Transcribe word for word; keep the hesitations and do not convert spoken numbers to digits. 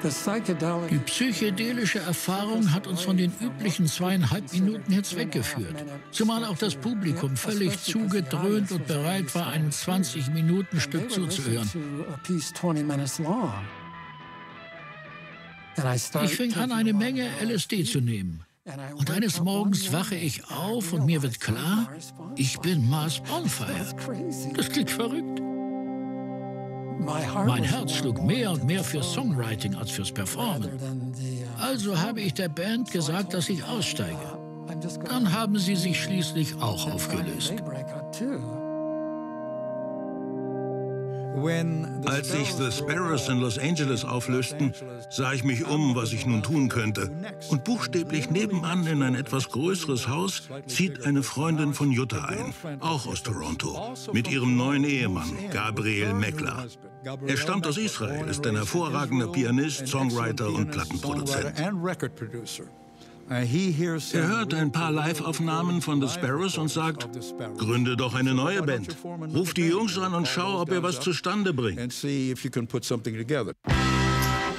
Die psychedelische Erfahrung hat uns von den üblichen zweieinhalb Minuten jetzt weggeführt. Zumal auch das Publikum völlig zugedröhnt und bereit war, ein zwanzig-Minuten-Stück zuzuhören. Ich fing an, eine Menge L S D zu nehmen. Und eines Morgens wache ich auf und mir wird klar, ich bin Mars Bonfire. Das klingt verrückt. Mein Herz schlug mehr und mehr für Songwriting als fürs Performen. Also habe ich der Band gesagt, dass ich aussteige. Dann haben sie sich schließlich auch aufgelöst. Als sich The Sparrows in Los Angeles auflösten, sah ich mich um, was ich nun tun könnte. Und buchstäblich nebenan in ein etwas größeres Haus zieht eine Freundin von Jutta ein, auch aus Toronto, mit ihrem neuen Ehemann, Gabriel Meckler. Er stammt aus Israel, ist ein hervorragender Pianist, Songwriter und Plattenproduzent. Er hört ein paar Live-Aufnahmen von The Sparrows und sagt, gründe doch eine neue Band. Ruf die Jungs an und schau, ob ihr was zustande bringt.